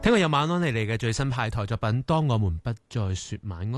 聽日有晚安你哋嘅最新派台作品《當我們不再說晚安》。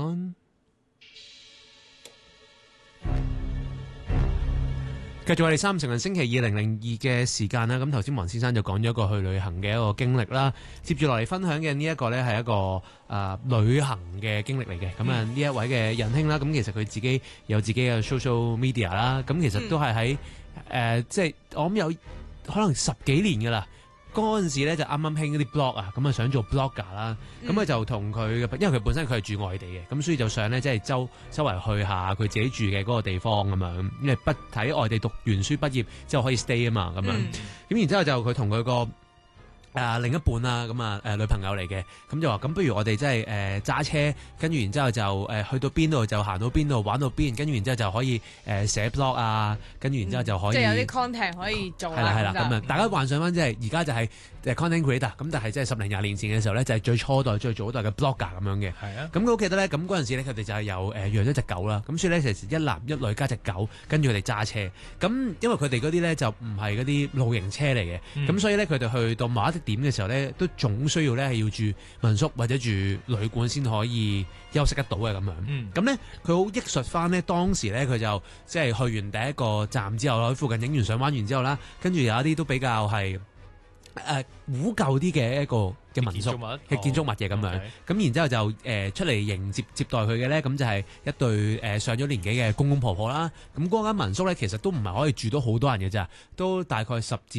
繼續我哋三成人星期2002嘅時間啦，咁頭先黃先生就講咗一個去旅行嘅一個經歷啦，接住落嚟分享嘅呢一個呢係一個旅行嘅經歷嚟嘅，咁呢一位嘅仁兄啦，咁其實佢自己有自己嘅 social media 啦，咁其實都係喺即係我諗有可能10幾年噶啦。嗰陣時咧就啱啱興嗰啲 blog 啊，咁啊想做 blogger 啦，咁佢就同佢嘅，因為佢本身佢係住外地嘅，咁所以就想咧即係周圍去下佢自己住嘅嗰個地方咁樣，因為喺外地讀完書畢業之後可以 stay 啊嘛，咁樣，咁然之後就佢同佢個另一半啦，咁女朋友嚟嘅，咁就話咁不如我哋即係揸車，跟住然之後就去到邊度就行到邊度玩到邊，跟住然之後就可以寫 blog 啊，跟住然之後就可以即係有啲 content 可以做啦。 係啦，咁啊，大家幻想翻即係而家就係content creator，咁但係即係10零20年前嘅時候咧，就係最初代最早代嘅 blogger 咁樣嘅。係啊，咁我記得咧，咁嗰陣時咧，佢哋就係有養咗隻狗啦，咁所以咧其實一男一女加隻狗，跟住佢哋揸車。咁因為佢哋嗰啲咧就唔係嗰啲露營車嚟嘅，咁所以咧佢哋去到某一啲點嘅時候咧，都總需要咧係要住民宿或者住旅館先可以休息得到嘅咁樣。咁咧佢好憶述翻呢，當時咧佢就即係去完第一個站之後喺附近影完相玩完之後啦，跟住有一啲都比較係古舊啲嘅一個嘅民宿嘅建築物嘅咁樣，咁然之後就出嚟迎接待佢嘅咧，咁就係一對上咗年紀嘅公公婆婆啦。咁嗰間民宿咧其實都唔係可以住到好多人嘅咋，都大概10至